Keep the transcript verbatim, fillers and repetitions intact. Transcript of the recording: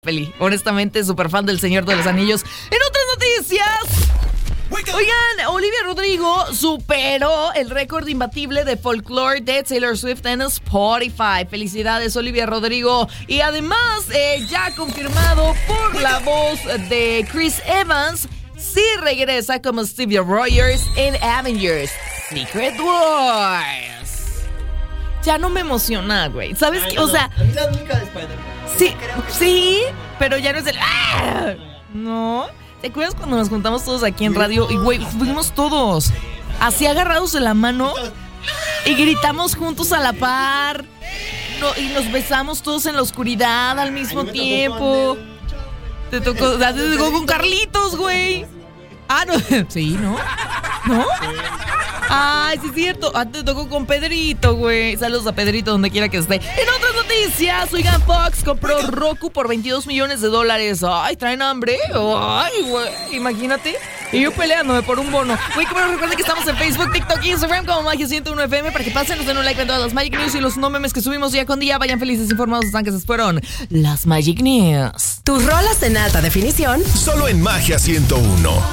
peli. Honestamente, súper fan del Señor de los Anillos. En otras noticias... Oigan, Olivia Rodrigo superó el récord imbatible de folklore de Taylor Swift en Spotify. Felicidades, Olivia Rodrigo. Y además, eh, ya confirmado por la voz de Chris Evans, sí regresa como Stevie Rogers en Avengers Secret Wars. Ya no me emociona, güey. ¿Sabes qué? O sea, a mí la única de Spider-Man. sí, sí, pero ya no es el... ¡Ah! No. ¿Te acuerdas cuando nos juntamos todos aquí en radio? Y, güey, fuimos todos así agarrados de la mano y gritamos juntos a la par. No, y nos besamos todos en la oscuridad al mismo tiempo. Te tocó, te tocó con Carlitos, güey. Ah, no. Sí, ¿no? ¿No? Ay, sí es cierto. Ah, te tocó con Pedrito, güey. Saludos a Pedrito donde quiera que esté. En otras noticias, oigan, Fox compró Roku por veintidós millones de dólares. Ay, ¿traen hambre? Ay, güey, imagínate. Y yo peleándome por un bono. Güey, como recuerden que estamos en Facebook, TikTok y Instagram como Magia ciento uno F M para que pasen, nos den un like en todas las Magic News y los no memes que subimos día con día. Vayan felices, informados, están que se fueron las Magic News. Tus rolas en alta definición Solo en Magia ciento uno.